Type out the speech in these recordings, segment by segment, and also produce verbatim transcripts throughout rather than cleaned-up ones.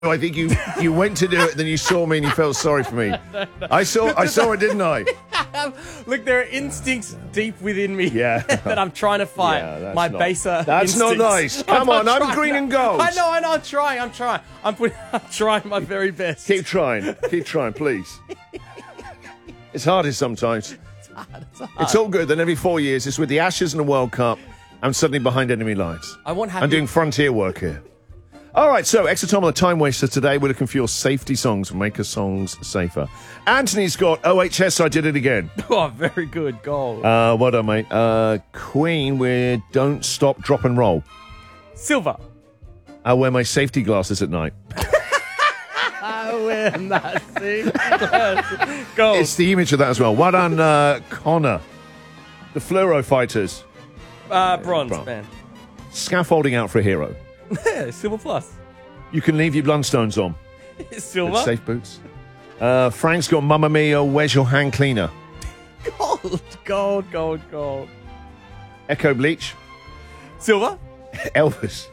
I think you, you went to do it, then you saw me and you felt sorry for me. no, no. I saw I saw it, didn't I? Look, there are instincts deep within me yeah. that I'm trying to fight. Yeah, My not, baser That's instincts. not nice. Come I'm on, I'm trying, green and gold. I know, I know, I'm trying, I'm trying. I'm, putting, I'm trying my very best. Keep trying. Keep trying, please. It's hardest sometimes. It's hard, it's hard. It's all good. Then every four years, it's with the Ashes and the World Cup, I'm suddenly behind enemy lines. I want happy- I'm doing frontier work here. All right, so extra time on the time waster today. We're looking for your safety songs, maker songs safer. Anthony's got O H S, I Did It Again. Oh, very good goal. Uh, what well done, mate. Uh, Queen with Don't Stop, Drop and Roll. Silver. I wear my safety glasses at night. I wear my safety glasses. Gold. It's the image of that as well. Well done, uh, Connor. The Fluoro Fighters. Uh, bronze, Bronze. man. Scaffolding out for a hero. Silver plus. You can leave your Blundstones on. Silver. With safe boots. Uh, Frank's got Mamma Mia, Where's Your Hand Cleaner? Gold, gold, gold, gold. Echo Bleach. Silver. Elvis.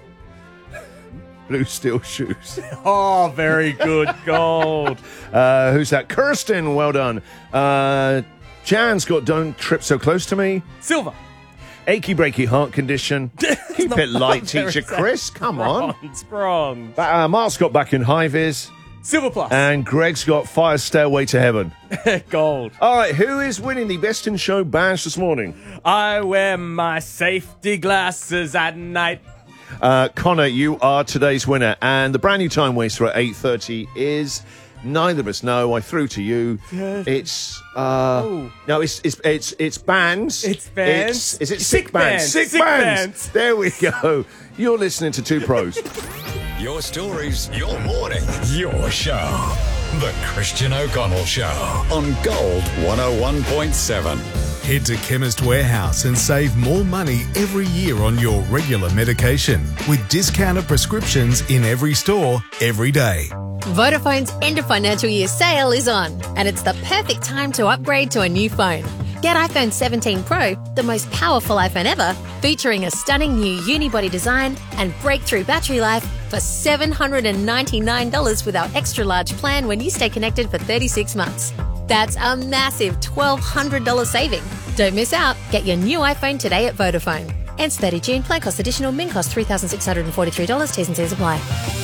Blue Steel Shoes. Oh, very good. Gold. Uh, who's that? Kirsten, well done. Uh, Jan's got Don't Trip So Close to Me. Silver. Achy Breaky Heart Condition. Keep it light, teacher Chris. Come on. Bronze, bronze. Uh, Mark's got Back in High Vis. Silver plus. And Greg's got Fire Stairway to Heaven. Gold. All right, who is winning the Best in Show badge this morning? I wear my safety glasses at night. Uh, Connor, you are today's winner. And the brand new time waster at eight thirty is... Neither of us know. I threw to you. It's uh oh. no, it's it's it's it's bands. It's bands. It's, is it Sick sick bands? bands. Sick, Sick bands. bands. There we go. You're listening to Two Pros. Your stories, your morning, your show. The Christian O'Connell Show on Gold one oh one point seven. Head to Chemist Warehouse and save more money every year on your regular medication with discounted prescriptions in every store, every day. Vodafone's end of financial year sale is on, and it's the perfect time to upgrade to a new phone. Get iPhone seventeen Pro, the most powerful iPhone ever, featuring a stunning new unibody design and breakthrough battery life for seven hundred ninety-nine dollars with our extra large plan when you stay connected for thirty-six months. That's a massive twelve hundred dollars saving. Don't miss out. Get your new iPhone today at Vodafone. Ends thirtieth of June. Plan cost additional. Min cost three thousand six hundred forty-three dollars. T's and C's apply.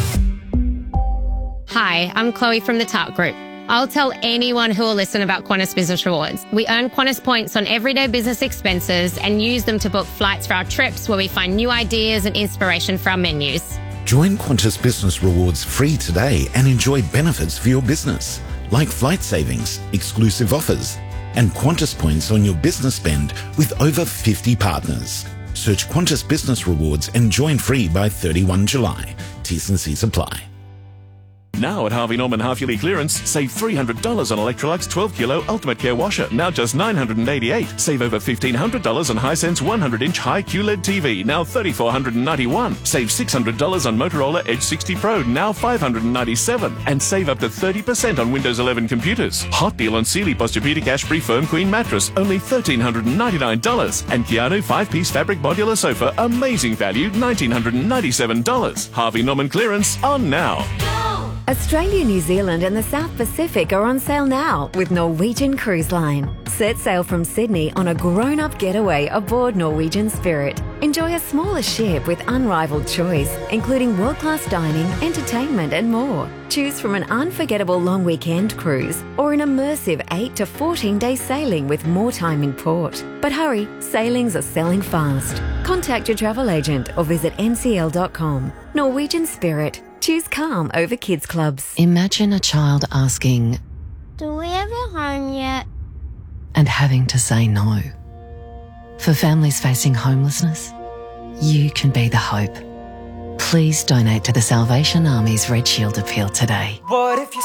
Hi, I'm Chloe from the Tart Group. I'll tell anyone who will listen about Qantas Business Rewards. We earn Qantas points on everyday business expenses and use them to book flights for our trips where we find new ideas and inspiration for our menus. Join Qantas Business Rewards free today and enjoy benefits for your business, like flight savings, exclusive offers, and Qantas points on your business spend with over fifty partners. Search Qantas Business Rewards and join free by thirty-first of July. T's and C's apply. Now at Harvey Norman half-yearly clearance, save three hundred dollars on Electrolux twelve kilo Ultimate Care Washer, now just nine hundred eighty-eight dollars. Save over fifteen hundred dollars on Hisense one hundred inch high Q L E D T V, now three thousand four hundred ninety-one dollars. Save six hundred dollars on Motorola Edge sixty Pro, now five hundred ninety-seven dollars. And save up to thirty percent on Windows eleven computers. Hot deal on Sealy Posturepedic Ash-Free Firm Queen Mattress, only one thousand three hundred ninety-nine dollars. And Keanu five-piece fabric modular sofa, amazing value, one thousand nine hundred ninety-seven dollars. Harvey Norman clearance on now. Australia, New Zealand and the South Pacific are on sale now with Norwegian Cruise Line. Set sail from Sydney on a grown-up getaway aboard Norwegian Spirit. Enjoy a smaller ship with unrivaled choice, including world-class dining, entertainment and more. Choose from an unforgettable long weekend cruise or an immersive eight to fourteen day sailing with more time in port. But hurry, sailings are selling fast. Contact your travel agent or visit N C L dot com. Norwegian Spirit. Choose calm over kids clubs. Imagine a child asking, "Do we have a home yet?" and having to say no. For families facing homelessness, you can be the hope. Please donate to the Salvation Army's Red Shield appeal today. What if you